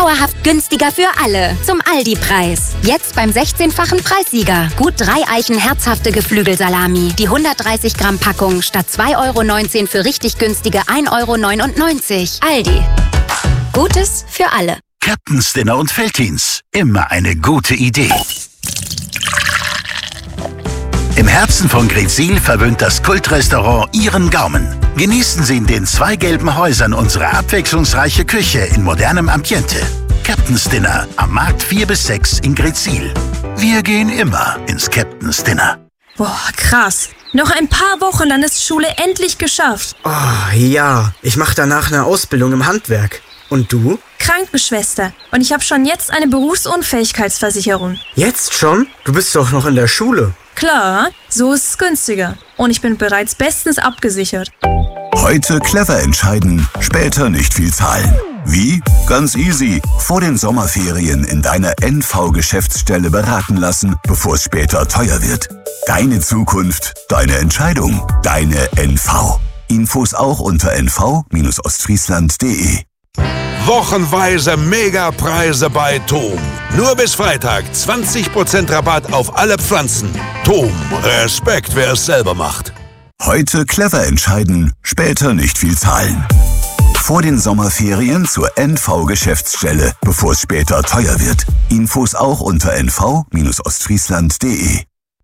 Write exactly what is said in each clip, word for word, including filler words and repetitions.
dauerhaft günstiger für alle. Zum Aldi-Preis. Jetzt beim sechzehnfachen Preissieger. Gut drei Eichen herzhafte Geflügelsalami. Die hundertdreißig Gramm Packung statt zwei Euro neunzehn für richtig günstige ein Euro neunundneunzig. Aldi. Gutes für alle. Captain's Dinner und Veltins. Immer eine gute Idee. Im Herzen von Greetsiel verwöhnt das Kultrestaurant Ihren Gaumen. Genießen Sie in den zwei gelben Häusern unsere abwechslungsreiche Küche in modernem Ambiente. Captain's Dinner am Markt vier bis sechs in Greetsiel. Wir gehen immer ins Captain's Dinner. Boah, krass. Noch ein paar Wochen, dann ist Schule endlich geschafft. Oh, ja. Ich mache danach eine Ausbildung im Handwerk. Und du? Krankenschwester. Und ich habe schon jetzt eine Berufsunfähigkeitsversicherung. Jetzt schon? Du bist doch noch in der Schule. Klar, so ist es günstiger. Und ich bin bereits bestens abgesichert. Heute clever entscheiden, später nicht viel zahlen. Wie? Ganz easy. Vor den Sommerferien in deiner N V-Geschäftsstelle beraten lassen, bevor es später teuer wird. Deine Zukunft, deine Entscheidung, deine N V. Infos auch unter n v Bindestrich ostfriesland punkt de. Wochenweise Megapreise bei Thom. Nur bis Freitag zwanzig Prozent Rabatt auf alle Pflanzen. Thom, Respekt, wer es selber macht. Heute clever entscheiden, später nicht viel zahlen. Vor den Sommerferien zur N V-Geschäftsstelle, bevor es später teuer wird. Infos auch unter n v Bindestrich ostfriesland punkt de.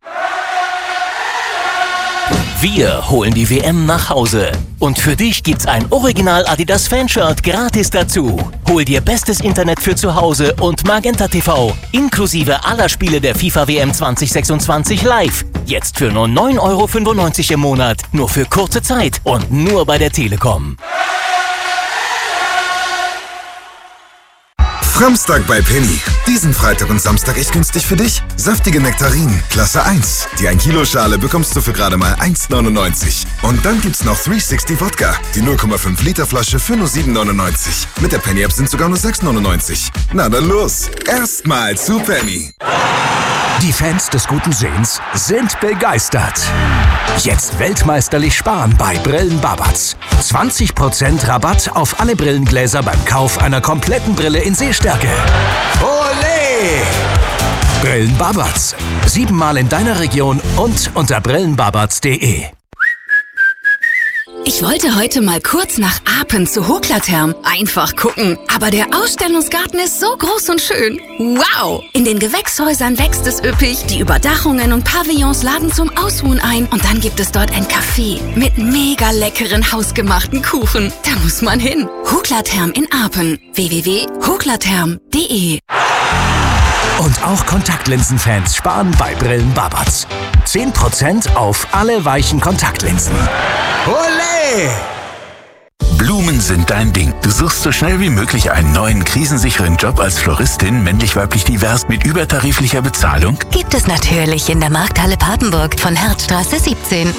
Wir holen die W M nach Hause. Und für dich gibt's ein Original Adidas Fanshirt gratis dazu. Hol dir bestes Internet für zu Hause und Magenta T V. Inklusive aller Spiele der FIFA W M zwanzig sechsundzwanzig live. Jetzt für nur neun Euro fünfundneunzig im Monat. Nur für kurze Zeit und nur bei der Telekom. Samstag bei Penny. Diesen Freitag und Samstag echt günstig für dich. Saftige Nektarinen, Klasse eins. Die ein Kilo Schale bekommst du für gerade mal eins neunundneunzig. Und dann gibt's noch dreihundertsechzig Wodka. Die null Komma fünf Liter Flasche für nur sieben neunundneunzig. Mit der Penny-App sind sogar nur sechs neunundneunzig. Na dann los. Erstmal zu Penny. Die Fans des guten Sehens sind begeistert. Jetzt weltmeisterlich sparen bei Brillen Babatz. zwanzig Prozent Rabatt auf alle Brillengläser beim Kauf einer kompletten Brille in Sehstärke. Olé! Brillen Babatz. Siebenmal in deiner Region und unter brillenbabatz punkt de. Ich wollte heute mal kurz nach Apen zu Hoklatherm. Einfach gucken. Aber der Ausstellungsgarten ist so groß und schön. Wow! In den Gewächshäusern wächst es üppig. Die Überdachungen und Pavillons laden zum Ausruhen ein. Und dann gibt es dort ein Café mit mega leckeren hausgemachten Kuchen. Da muss man hin. Hoklatherm in Apen. w w w punkt hoklatherm punkt de. Und auch Kontaktlinsenfans sparen bei Brillen Babatz. zehn Prozent auf alle weichen Kontaktlinsen. Olé! Blumen sind dein Ding. Du suchst so schnell wie möglich einen neuen, krisensicheren Job als Floristin, männlich-weiblich divers, mit übertariflicher Bezahlung? Gibt es natürlich in der Markthalle Papenburg von Herzstraße siebzehn.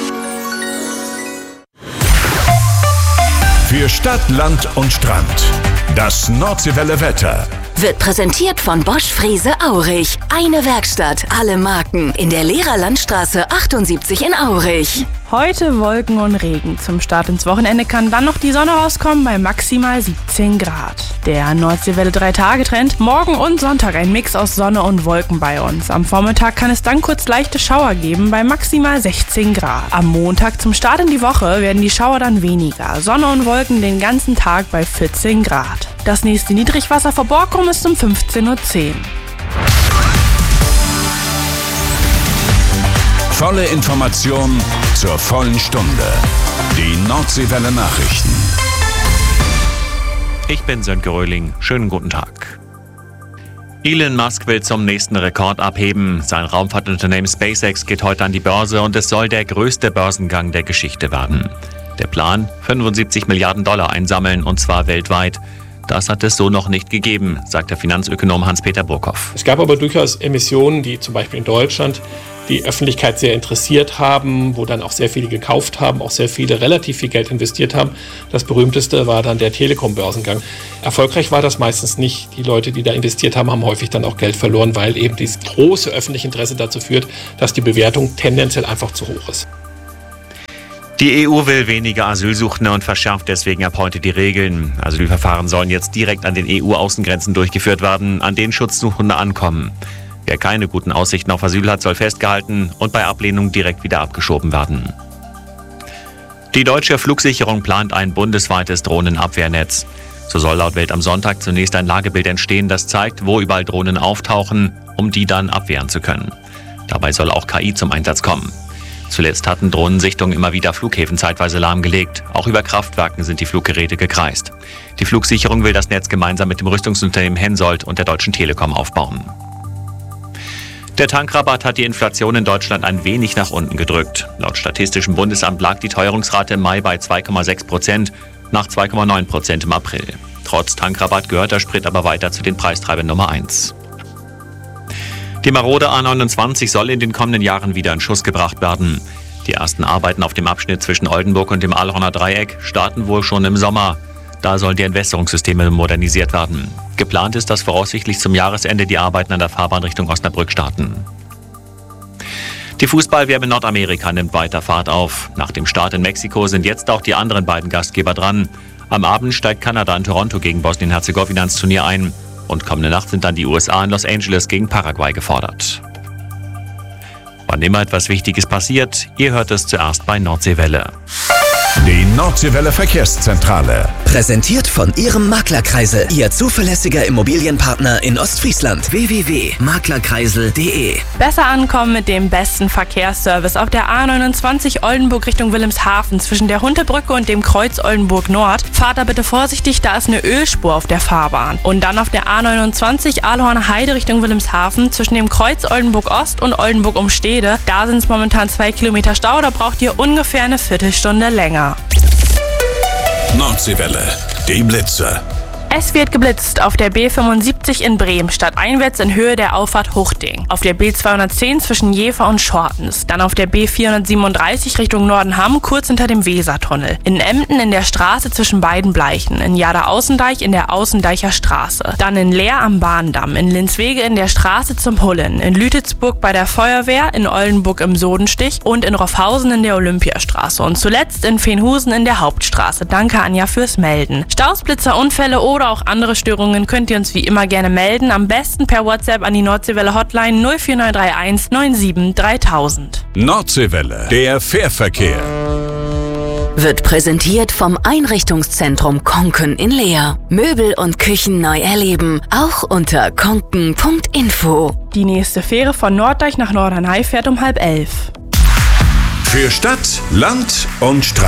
Für Stadt, Land und Strand. Das Nordseewelle Wetter. Wird präsentiert von Bosch Frese Aurich. Eine Werkstatt, alle Marken. In der Lehrerlandstraße achtundsiebzig in Aurich. Heute Wolken und Regen. Zum Start ins Wochenende kann dann noch die Sonne rauskommen bei maximal siebzehn Grad. Der Nordseewelle drei Tage Trend. Morgen und Sonntag ein Mix aus Sonne und Wolken bei uns. Am Vormittag kann es dann kurz leichte Schauer geben bei maximal sechzehn Grad. Am Montag zum Start in die Woche werden die Schauer dann weniger. Sonne und Wolken den ganzen Tag bei vierzehn Grad. Das nächste Niedrigwasser vor Borkum ist um fünfzehn Uhr zehn. Volle Information zur vollen Stunde. Die Nordseewelle Nachrichten. Ich bin Sönke Röhling. Schönen guten Tag. Elon Musk will zum nächsten Rekord abheben. Sein Raumfahrtunternehmen SpaceX geht heute an die Börse und es soll der größte Börsengang der Geschichte werden. Der Plan? fünfundsiebzig Milliarden Dollar einsammeln, und zwar weltweit. Das hat es so noch nicht gegeben, sagt der Finanzökonom Hans-Peter Burkhoff. Es gab aber durchaus Emissionen, die zum Beispiel in Deutschland die Öffentlichkeit sehr interessiert haben, wo dann auch sehr viele gekauft haben, auch sehr viele relativ viel Geld investiert haben. Das berühmteste war dann der Telekom-Börsengang. Erfolgreich war das meistens nicht. Die Leute, die da investiert haben, haben häufig dann auch Geld verloren, weil eben dieses große öffentliche Interesse dazu führt, dass die Bewertung tendenziell einfach zu hoch ist. Die E U will weniger Asylsuchende und verschärft deswegen ab heute die Regeln. Asylverfahren sollen jetzt direkt an den E U-Außengrenzen durchgeführt werden, an denen Schutzsuchende ankommen. Wer keine guten Aussichten auf Asyl hat, soll festgehalten und bei Ablehnung direkt wieder abgeschoben werden. Die deutsche Flugsicherung plant ein bundesweites Drohnenabwehrnetz. So soll laut Welt am Sonntag zunächst ein Lagebild entstehen, das zeigt, wo überall Drohnen auftauchen, um die dann abwehren zu können. Dabei soll auch K I zum Einsatz kommen. Zuletzt hatten Drohnensichtungen immer wieder Flughäfen zeitweise lahmgelegt. Auch über Kraftwerken sind die Fluggeräte gekreist. Die Flugsicherung will das Netz gemeinsam mit dem Rüstungsunternehmen Hensoldt und der Deutschen Telekom aufbauen. Der Tankrabatt hat die Inflation in Deutschland ein wenig nach unten gedrückt. Laut Statistischem Bundesamt lag die Teuerungsrate im Mai bei zwei Komma sechs Prozent, nach zwei Komma neun Prozent im April. Trotz Tankrabatt gehört der Sprit aber weiter zu den Preistreibern Nummer eins. Die marode A neunundzwanzig soll in den kommenden Jahren wieder in Schuss gebracht werden. Die ersten Arbeiten auf dem Abschnitt zwischen Oldenburg und dem Aalhorner Dreieck starten wohl schon im Sommer. Da sollen die Entwässerungssysteme modernisiert werden. Geplant ist, dass voraussichtlich zum Jahresende die Arbeiten an der Fahrbahn Richtung Osnabrück starten. Die Fußball-W M in Nordamerika nimmt weiter Fahrt auf. Nach dem Start in Mexiko sind jetzt auch die anderen beiden Gastgeber dran. Am Abend steigt Kanada in Toronto gegen Bosnien-Herzegowina ins Turnier ein. Und kommende Nacht sind dann die U S A in Los Angeles gegen Paraguay gefordert. Wann immer etwas Wichtiges passiert, ihr hört es zuerst bei Nordseewelle. Die Nordseewelle Verkehrszentrale. Präsentiert von Ihrem Maklerkreisel, Ihr zuverlässiger Immobilienpartner in Ostfriesland. w w w punkt maklerkreisel punkt de. Besser ankommen mit dem besten Verkehrsservice auf der A neunundzwanzig Oldenburg Richtung Wilhelmshaven zwischen der Huntebrücke und dem Kreuz Oldenburg Nord. Fahrt da bitte vorsichtig, da ist eine Ölspur auf der Fahrbahn. Und dann auf der A neunundzwanzig Aalhorner Heide Richtung Wilhelmshaven zwischen dem Kreuz Oldenburg Ost und Oldenburg Umstede. Da sind es momentan zwei Kilometer Stau, da braucht ihr ungefähr eine Viertelstunde länger. Nordseewelle, die Blitze. Es wird geblitzt auf der B fünfundsiebzig in Bremen, stadteinwärts in Höhe der Auffahrt Huchting. Auf der B zweihundertzehn zwischen Jever und Schortens. Dann auf der B vierhundertsiebenunddreißig Richtung Nordenham, kurz hinter dem Wesertunnel. In Emden in der Straße zwischen beiden Bleichen. In Jada-Außendeich in der Außendeicher Straße. Dann in Leer am Bahndamm. In Linswege in der Straße zum Hullen. In Lütitzburg bei der Feuerwehr. In Oldenburg im Sodenstich. Und in Roffhausen in der Olympiastraße. Und zuletzt in Veenhusen in der Hauptstraße. Danke, Anja, fürs Melden. Staus, Blitzer, Unfälle oder auch andere Störungen könnt ihr uns wie immer gerne melden. Am besten per WhatsApp an die Nordseewelle Hotline null vier neun drei eins neun sieben dreitausend. Nordseewelle, der Fährverkehr. Wird präsentiert vom Einrichtungszentrum Konken in Leer. Möbel und Küchen neu erleben, auch unter konken punkt info. Die nächste Fähre von Norddeich nach Norderney fährt um halb elf. Für Stadt, Land und Straße.